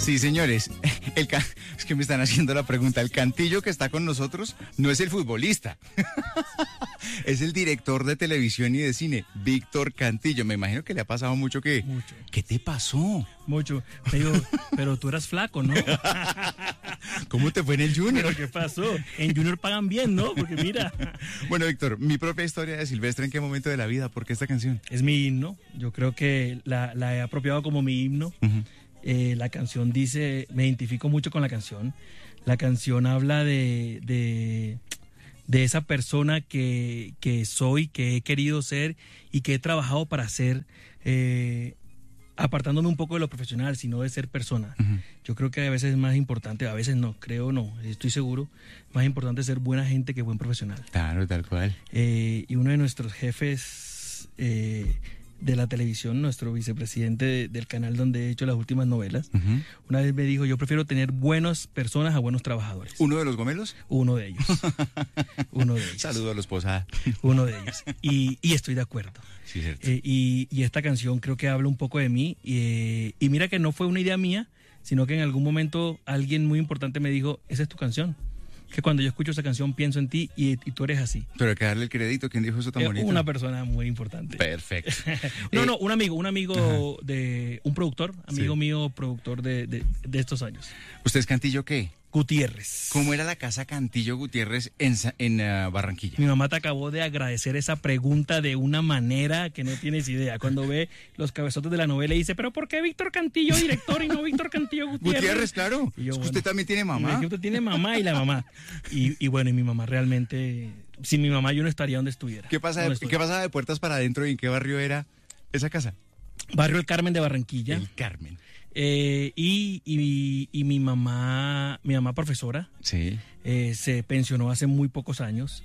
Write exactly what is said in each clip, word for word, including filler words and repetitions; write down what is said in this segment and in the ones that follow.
Sí, señores. El ca... Es que me están haciendo la pregunta. El Cantillo que está con nosotros no es el futbolista. Es el director de televisión y de cine, Víctor Cantillo. Me imagino que le ha pasado mucho que... Mucho. ¿Qué te pasó? Mucho. Me digo, pero tú eras flaco, ¿no? ¿Cómo te fue en el Junior? ¿Pero qué pasó? En Junior pagan bien, ¿no? Porque mira. Bueno, Víctor, mi propia historia de Silvestre, ¿en qué momento de la vida? ¿Por qué esta canción? Es mi himno. Yo creo que la, la he apropiado como mi himno. Uh-huh. Eh, la canción dice, me identifico mucho con la canción. La canción habla de, de, de esa persona que, que soy, que he querido ser y que he trabajado para ser, eh, apartándome un poco de lo profesional, sino de ser persona. Uh-huh. Yo creo que a veces es más importante, a veces no, creo no, estoy seguro, más importante ser buena gente que buen profesional. Claro, tal cual. Eh, y uno de nuestros jefes... Eh, de la televisión, nuestro vicepresidente de, del canal donde he hecho las últimas novelas, uh-huh. una vez me dijo, yo prefiero tener buenas personas a buenos trabajadores. ¿Uno de los gomelos? Uno de ellos. Uno de ellos. Saludo a la esposa. Uno de ellos. Y, y estoy de acuerdo. Sí, cierto. Eh, y, y esta canción creo que habla un poco de mí. Y, y mira que no fue una idea mía, sino que en algún momento alguien muy importante me dijo, esa es tu canción. Que cuando yo escucho esa canción pienso en ti y, y tú eres así. Pero hay que darle el crédito. ¿Quién dijo eso tan eh, bonito? Una persona muy importante. Perfecto. no, eh, no, un amigo, un amigo Ajá. de un productor, amigo sí. mío, productor de, de, de estos años. ¿Usted es Cantillo qué? Gutiérrez. ¿Cómo era la casa Cantillo Gutiérrez en, en uh, Barranquilla? Mi mamá te acabó de agradecer esa pregunta de una manera que no tienes idea. Cuando ve los cabezotes de la novela y dice, ¿pero por qué Víctor Cantillo director y no Víctor Cantillo Gutiérrez? Gutiérrez, claro. Y yo, es que bueno, usted también tiene mamá. Usted tiene mamá y la mamá. Y, y bueno, y mi mamá realmente... Sin mi mamá yo no estaría donde estuviera. ¿Qué pasa de, ¿qué pasa de puertas para adentro y en qué barrio era esa casa? Barrio El Carmen de Barranquilla. El Carmen. Eh, y, y, y mi mamá, mi mamá profesora, sí. eh, se pensionó hace muy pocos años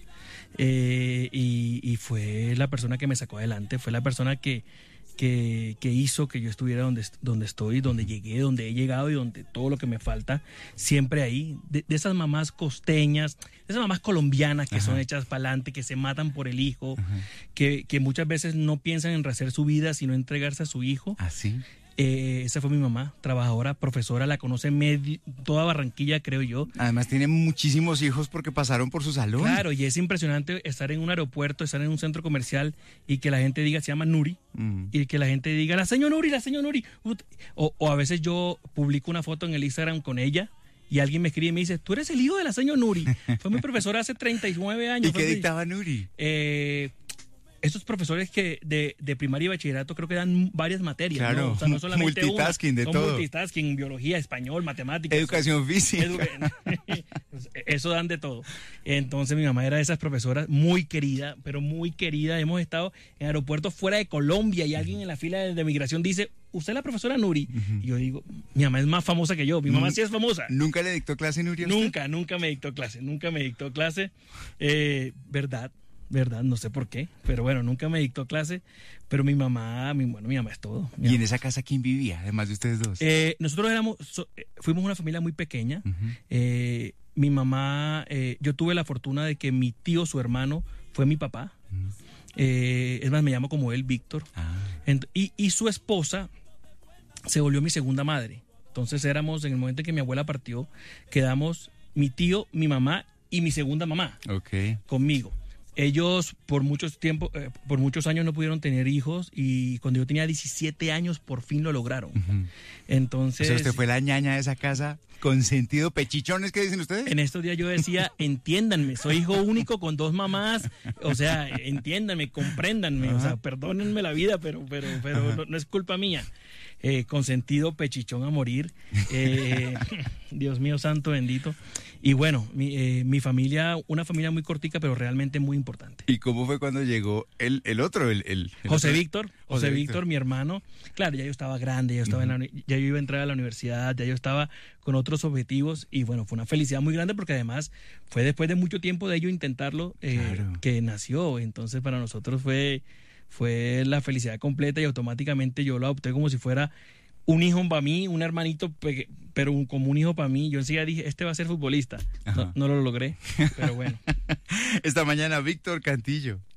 eh, y, y fue la persona que me sacó adelante, fue la persona que, que, que hizo que yo estuviera donde, donde estoy, donde llegué, donde he llegado y donde todo lo que me falta, siempre ahí. De, de esas mamás costeñas, de esas mamás colombianas que Ajá. son hechas para adelante, que se matan por el hijo, que, que muchas veces no piensan en rehacer su vida, sino entregarse a su hijo. ¿Ah, sí? Eh, esa fue mi mamá, trabajadora, profesora, la conoce medio, toda Barranquilla, creo yo. Además tiene muchísimos hijos porque pasaron por su salón. Claro, y es impresionante estar en un aeropuerto, estar en un centro comercial y que la gente diga, se llama Nuri, mm. y que la gente diga, la señora Nuri, la señora Nuri. O, o a veces yo publico una foto en el Instagram con ella y alguien me escribe y me dice, tú eres el hijo de la señora Nuri. Fue mi profesora hace treinta y nueve años. ¿Y qué dictaba Nuri? Eh... Esos profesores que de, de primaria y bachillerato creo que dan varias materias, claro, ¿no? O sea, no solamente multitasking una, de son todo. Multitasking, biología, español, matemáticas. Educación física. Edu Eso dan de todo. Entonces mi mamá era de esas profesoras muy querida, pero muy querida. Hemos estado en aeropuertos fuera de Colombia y alguien en la fila de, de migración dice, ¿usted es la profesora Nuri? Uh-huh. Y yo digo, mi mamá es más famosa que yo, mi mamá sí es famosa. ¿Nunca le dictó clase, Nuri? Nunca, nunca me dictó clase, nunca me dictó clase. Eh, ¿Verdad? ¿Verdad? No sé por qué, pero bueno, nunca me dictó clase, pero mi mamá, mi, bueno, mi mamá es todo. ¿Y mamá. En esa casa quién vivía, además de ustedes dos? Eh, nosotros éramos, so, fuimos una familia muy pequeña. Uh-huh. eh, mi mamá, eh, yo tuve la fortuna de que mi tío, su hermano, fue mi papá. Uh-huh. eh, es más, me llamo como él, Víctor. Ah. Ent- y, y su esposa se volvió mi segunda madre. Entonces éramos, en el momento en que mi abuela partió, quedamos mi tío, mi mamá y mi segunda mamá okay. conmigo. Ellos por muchos tiempo, eh, por muchos años no pudieron tener hijos y cuando yo tenía diecisiete años por fin lo lograron. Uh-huh. Entonces... O sea, usted fue la ñaña de esa casa con sentido pechichones, ¿qué dicen ustedes? En estos días yo decía, entiéndanme, soy hijo único con dos mamás, o sea, entiéndanme, compréndanme, uh-huh. o sea, perdónenme la vida, pero, pero, pero uh-huh. no, no es culpa mía. Eh, con sentido pechichón a morir. Eh, Dios mío, santo bendito. Y bueno, mi, eh, mi familia, una familia muy cortica, pero realmente muy importante. ¿Y cómo fue cuando llegó el, el otro? El, el, el José otro? Víctor, José, José Víctor, Víctor, mi hermano. Claro, ya yo estaba grande, ya yo, estaba uh-huh. en la, ya yo iba a entrar a la universidad, ya yo estaba con otros objetivos y bueno, fue una felicidad muy grande porque además fue después de mucho tiempo de ello intentarlo eh, claro. que nació. Entonces para nosotros fue... fue la felicidad completa y automáticamente yo lo adopté como si fuera un hijo para mí, un hermanito, pero un, como un hijo para mí. Yo enseguida dije, este va a ser futbolista. No, no lo logré, pero bueno. Esta mañana, Víctor Cantillo.